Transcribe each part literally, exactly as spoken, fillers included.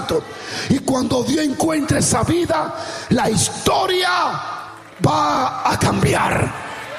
Santo. Y cuando Dios encuentre esa vida, la historia va a cambiar.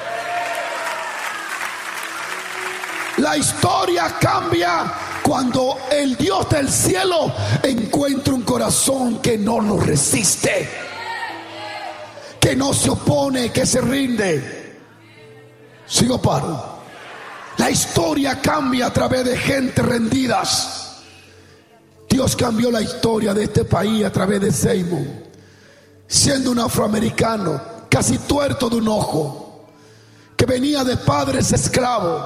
La historia cambia cuando el Dios del cielo encuentra un corazón que no lo resiste, que no se opone, que se rinde. Sigo paro. La historia cambia a través de gente rendidas. Dios cambió la historia de este país a través de Seymour, siendo un afroamericano casi tuerto de un ojo, que venía de padres esclavos.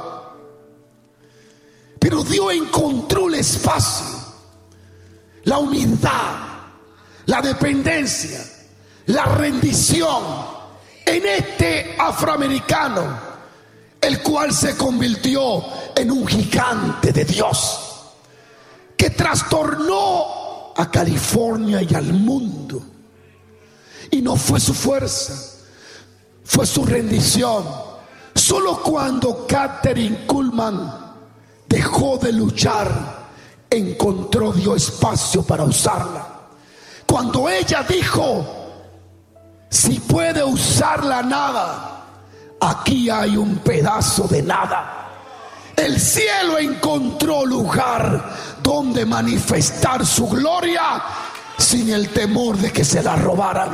Pero Dios encontró el espacio, la humildad, la dependencia, la rendición en este afroamericano, el cual se convirtió en un gigante de Dios, que trastornó a California y al mundo. Y no fue su fuerza, fue su rendición. Solo cuando Kathryn Kuhlman dejó de luchar, encontró Dios espacio para usarla. Cuando ella dijo: si puede usar la nada, aquí hay un pedazo de nada. El cielo encontró lugar donde manifestar su gloria sin el temor de que se la robaran.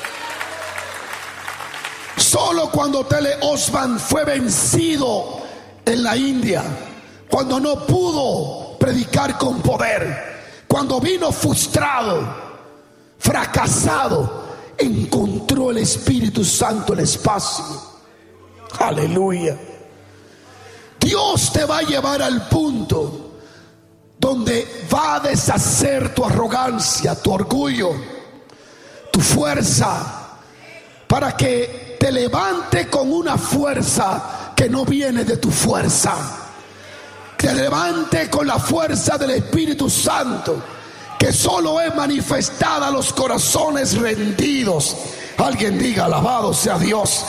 Solo cuando Tele Osman fue vencido en la India, cuando no pudo predicar con poder, cuando vino frustrado, fracasado, encontró el Espíritu Santo el espacio. Aleluya. Dios te va a llevar al punto donde va a deshacer tu arrogancia, tu orgullo, tu fuerza, para que te levante con una fuerza que no viene de tu fuerza. Te levante con la fuerza del Espíritu Santo, que solo es manifestada a los corazones rendidos. Alguien diga: alabado sea Dios.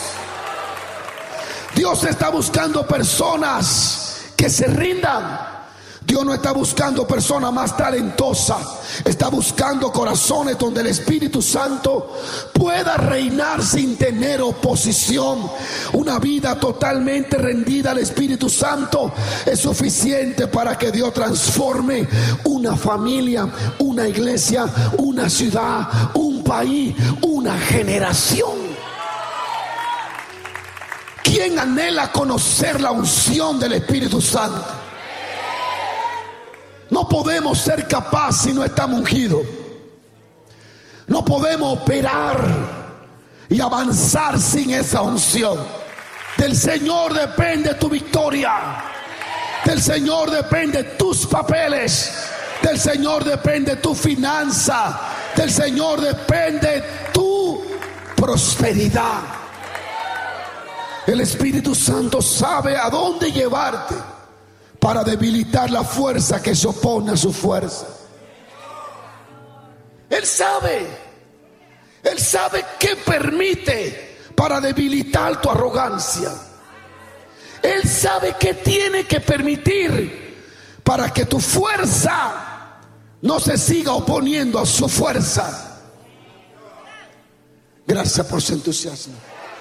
Dios está buscando personas que se rindan. Dios no está buscando personas más talentosas, está buscando corazones donde el Espíritu Santo pueda reinar sin tener oposición. Una vida totalmente rendida al Espíritu Santo es suficiente para que Dios transforme una familia, una iglesia, una ciudad, un país, una generación. ¿Quién anhela conocer la unción del Espíritu Santo? No podemos ser capaces si no estamos ungidos. No podemos operar y avanzar sin esa unción. Del Señor depende tu victoria. Del Señor depende tus papeles. Del Señor depende tu finanza. Del Señor depende tu prosperidad. El Espíritu Santo sabe a dónde llevarte para debilitar la fuerza que se opone a su fuerza. Él sabe. Él sabe qué permite para debilitar tu arrogancia. Él sabe qué tiene que permitir para que tu fuerza no se siga oponiendo a su fuerza. Gracias por su entusiasmo.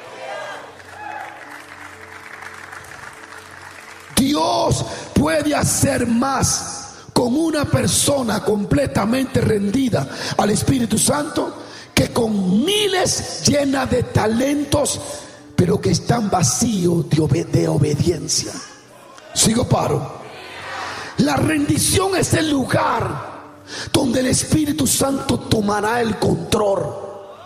Dios puede hacer más con una persona completamente rendida al Espíritu Santo que con miles llenas de talentos, pero que están vacíos de, obed- de obediencia. Sigo paro. La rendición es el lugar donde el Espíritu Santo tomará el control.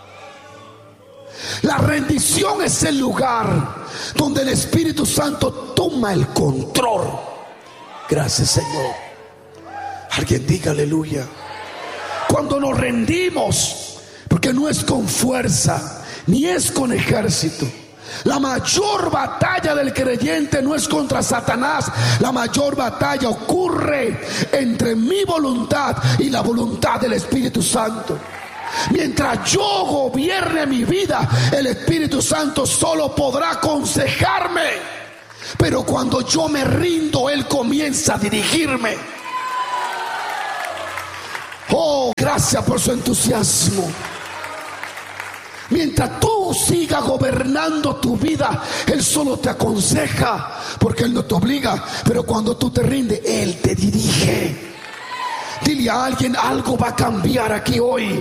La rendición es el lugar donde el Espíritu Santo toma el control. Gracias, Señor. Alguien diga aleluya. Cuando nos rendimos, porque no es con fuerza ni es con ejército. La mayor batalla del creyente no es contra Satanás. La mayor batalla ocurre entre mi voluntad y la voluntad del Espíritu Santo. Mientras yo gobierne mi vida, el Espíritu Santo solo podrá aconsejarme. Pero cuando yo me rindo, Él comienza a dirigirme. Oh, gracias por su entusiasmo. Mientras tú sigas gobernando tu vida, Él solo te aconseja, porque Él no te obliga. Pero cuando tú te rindes, Él te dirige. Dile a alguien: algo va a cambiar aquí hoy.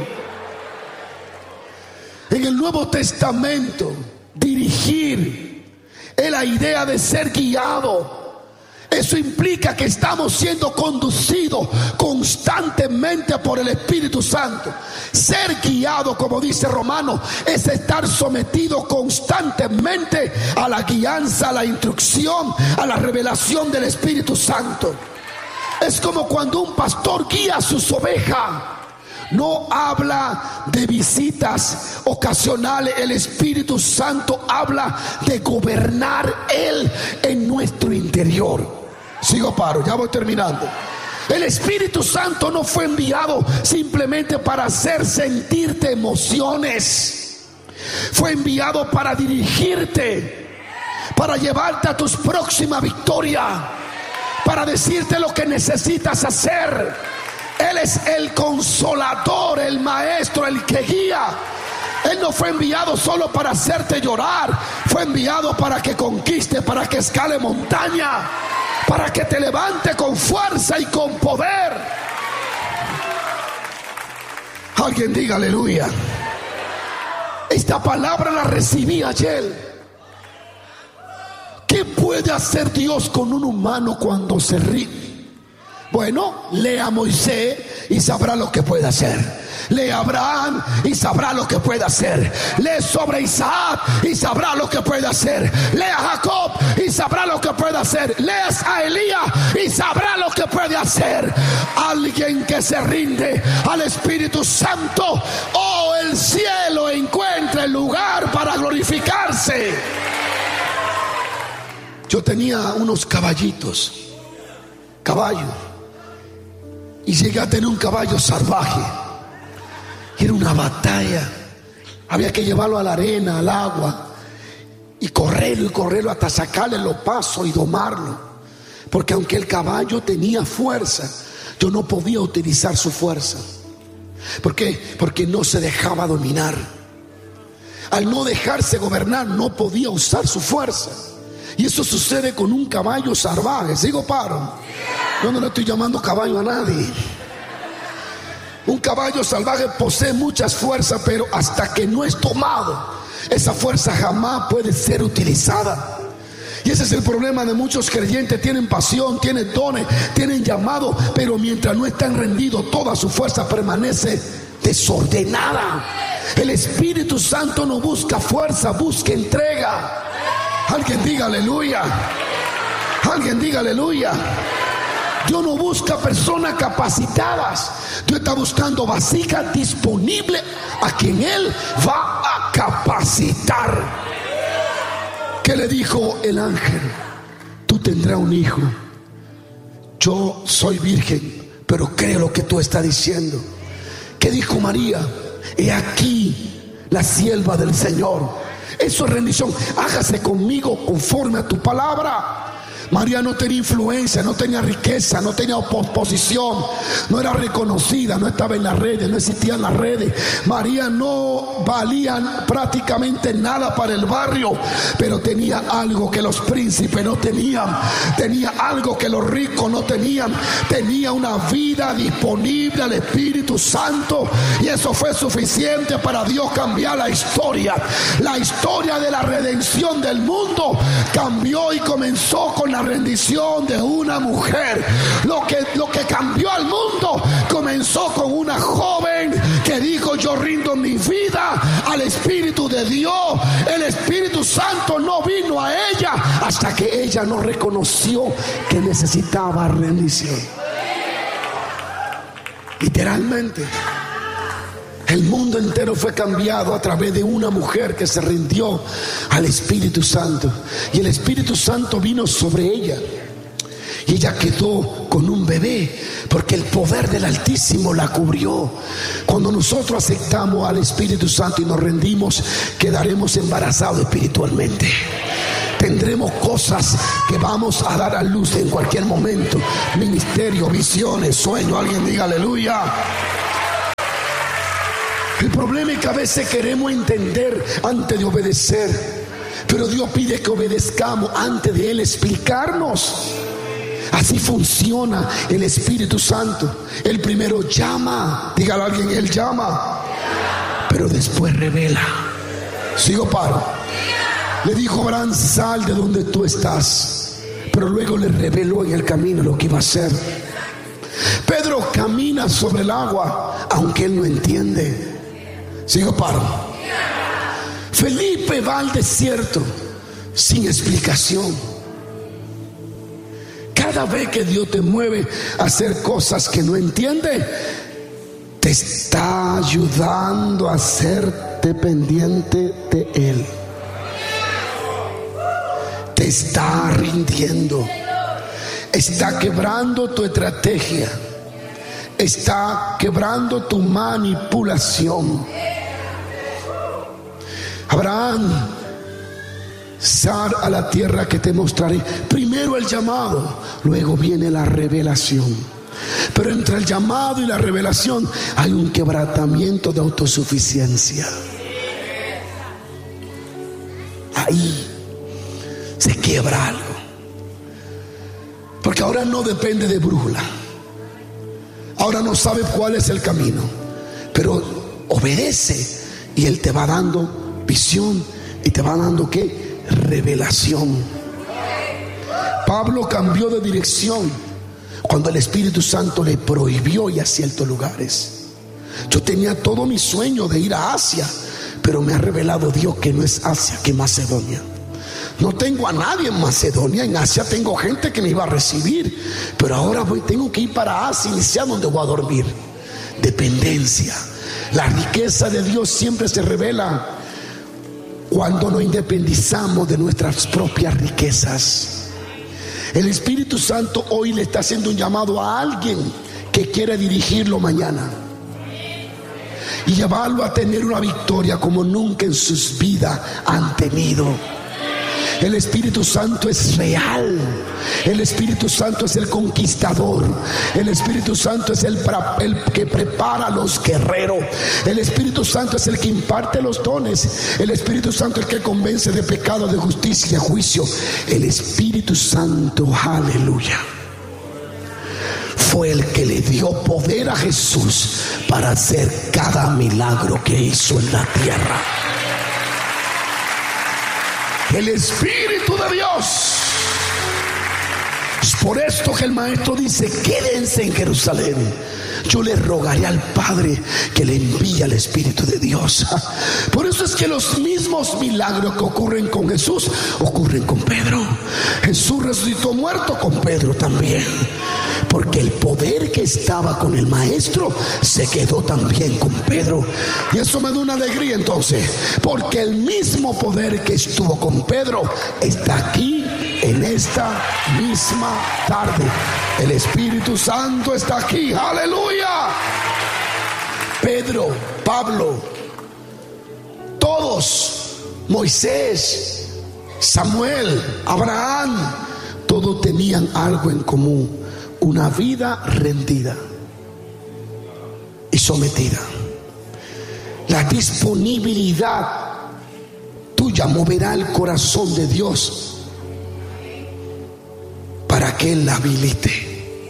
En el Nuevo Testamento, dirigir es la idea de ser guiado. Eso implica que estamos siendo conducidos constantemente por el Espíritu Santo. Ser guiado, como dice Romanos, es estar sometido constantemente a la guianza, a la instrucción, a la revelación del Espíritu Santo. Es como cuando un pastor guía a sus ovejas. No habla de visitas ocasionales. El Espíritu Santo habla de gobernar Él en nuestro interior. Sigo paro, ya voy terminando. El Espíritu Santo no fue enviado simplemente para hacer sentirte emociones. Fue enviado para dirigirte, para llevarte a tus próximas victorias, para decirte lo que necesitas hacer. Él es el consolador, el maestro, el que guía. Él no fue enviado solo para hacerte llorar. Fue enviado para que conquiste, para que escale montaña, para que te levante con fuerza y con poder. Alguien diga aleluya. Esta palabra la recibí ayer. ¿Qué puede hacer Dios con un humano cuando se rinde? Bueno, lea a Moisés y sabrá lo que puede hacer. Lee a Abraham y sabrá lo que puede hacer. Lee sobre Isaac y sabrá lo que puede hacer. Lee a Jacob y sabrá lo que puede hacer. Leas a Elías y sabrá lo que puede hacer. Alguien que se rinde al Espíritu Santo, oh, el cielo encuentra el lugar para glorificarse. Yo tenía unos caballitos, caballos, y llegué a tener un caballo salvaje. Era una batalla. Había que llevarlo a la arena, al agua, y correrlo y correrlo hasta sacarle los pasos y domarlo. Porque aunque el caballo tenía fuerza, yo no podía utilizar su fuerza. ¿Por qué? Porque no se dejaba dominar. Al no dejarse gobernar, no podía usar su fuerza. Y eso sucede con un caballo salvaje. ¿Sigo paro? Yo no le estoy llamando caballo a nadie. Un caballo salvaje posee muchas fuerzas, pero hasta que no es tomado, esa fuerza jamás puede ser utilizada. Y ese es el problema de muchos creyentes. Tienen pasión, tienen dones, tienen llamado, pero mientras no están rendidos, toda su fuerza permanece desordenada. El Espíritu Santo no busca fuerza, busca entrega. Alguien diga aleluya. Alguien diga aleluya. Dios no busca personas capacitadas. Dios está buscando vasijas disponibles a quien Él va a capacitar. ¿Qué le dijo el ángel? Tú tendrás un hijo. Yo soy virgen, pero creo lo que tú estás diciendo. ¿Qué dijo María? He aquí la sierva del Señor. Eso es rendición. Hágase conmigo conforme a tu palabra. María no tenía influencia, no tenía riqueza, no tenía oposición, no era reconocida, no estaba en las redes, no existían las redes. María no valía prácticamente nada para el barrio, pero tenía algo que los príncipes no tenían, tenía algo que los ricos no tenían, tenía una vida disponible al Espíritu Santo, y eso fue suficiente para Dios cambiar la historia. La historia de la redención del mundo cambió y comenzó con la rendición de una mujer. Lo que, lo que cambió al mundo comenzó con una joven que dijo: yo rindo mi vida al Espíritu de Dios. El Espíritu Santo no vino a ella hasta que ella no reconoció que necesitaba rendición. Literalmente el mundo entero fue cambiado a través de una mujer que se rindió al Espíritu Santo. Y el Espíritu Santo vino sobre ella. Y ella quedó con un bebé, porque el poder del Altísimo la cubrió. Cuando nosotros aceptamos al Espíritu Santo y nos rendimos, quedaremos embarazados espiritualmente. Tendremos cosas que vamos a dar a luz en cualquier momento. Ministerio, visiones, sueños. Alguien diga aleluya. El problema es que a veces queremos entender antes de obedecer, pero Dios pide que obedezcamos antes de Él explicarnos. Así funciona el Espíritu Santo. Él primero llama, dígale a alguien, Él llama, pero después revela. Sigo paro. Le dijo a Abraham, sal de donde tú estás, pero luego le reveló en el camino lo que iba a hacer. Pedro camina sobre el agua, aunque él no entiende. Sigo paro. Felipe va al desierto sin explicación. Cada vez que Dios te mueve a hacer cosas que no entiende, te está ayudando a ser dependiente de Él. Te está rindiendo. Está quebrando tu estrategia. Está quebrando tu manipulación. Abraham, sal a la tierra que te mostraré. Primero el llamado, luego viene la revelación. Pero entre el llamado y la revelación hay un quebrantamiento de autosuficiencia. Ahí se quiebra algo. Porque ahora no depende de brújula. Ahora no sabe cuál es el camino, pero obedece y Él te va dando visión y te va dando ¿qué? Revelación. Pablo cambió de dirección cuando el Espíritu Santo le prohibió ir a ciertos lugares. Yo tenía todo mi sueño de ir a Asia, pero me ha revelado Dios que no es Asia, que Macedonia. No tengo a nadie en Macedonia. En Asia tengo gente que me iba a recibir, pero ahora voy, tengo que ir para Asia y sé a dónde voy a dormir. Dependencia. La riqueza de Dios siempre se revela cuando nos independizamos de nuestras propias riquezas. El Espíritu Santo hoy le está haciendo un llamado a alguien que quiere dirigirlo mañana y llevarlo a tener una victoria como nunca en sus vidas han tenido. El Espíritu Santo es real. El Espíritu Santo es el conquistador. El Espíritu Santo es el, el que prepara a los guerreros. El Espíritu Santo es el que imparte los dones. El Espíritu Santo es el que convence de pecado, de justicia y de juicio. El Espíritu Santo, aleluya, fue el que le dio poder a Jesús para hacer cada milagro que hizo en la tierra. El Espíritu de Dios. Es por esto que el maestro dice: quédense en Jerusalén. Yo le rogaré al Padre que le envíe al Espíritu de Dios. Por eso es que los mismos milagros que ocurren con Jesús ocurren con Pedro. Jesús resucitó muerto, con Pedro también. Porque el poder que estaba con el maestro se quedó también con Pedro. Y eso me da una alegría entonces, porque el mismo poder que estuvo con Pedro está aquí en esta misma tarde. El Espíritu Santo está aquí, aleluya. Pedro, Pablo, todos, Moisés, Samuel, Abraham, todos tenían algo en común: una vida rendida y sometida. La disponibilidad tuya moverá el corazón de Dios para que Él la habilite.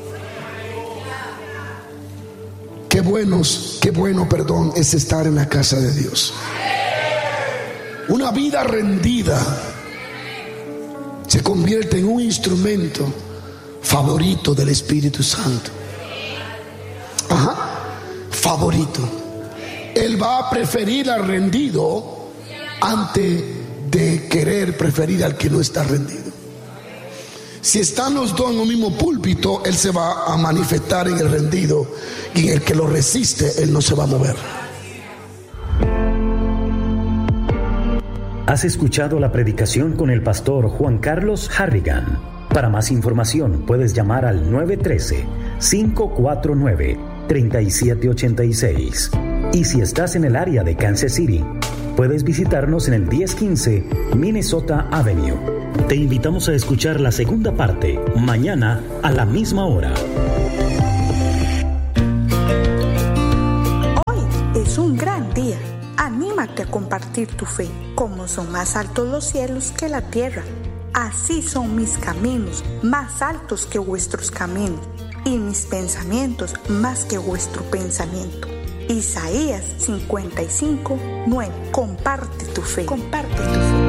Qué buenos, qué bueno, perdón, es estar en la casa de Dios. Una vida rendida se convierte en un instrumento favorito del Espíritu Santo. Ajá, favorito. Él va a preferir al rendido antes de querer preferir al que no está rendido. Si están los dos en un mismo púlpito, Él se va a manifestar en el rendido, y en el que lo resiste, Él no se va a mover. Has escuchado la predicación con el pastor Juan Carlos Harrigan. Para más información puedes llamar al nueve uno tres, cinco cuatro nueve, tres siete ocho seis. Y si estás en el área de Kansas City, puedes visitarnos en el diez quince Minnesota Avenue. Te invitamos a escuchar la segunda parte mañana a la misma hora. Hoy es un gran día Anímate a compartir tu fe. Como son más altos los cielos que la tierra, así son mis caminos, más altos que vuestros caminos, y mis pensamientos más que vuestro pensamiento. Isaías cincuenta y cinco, nueve. Comparte tu fe. Comparte tu fe.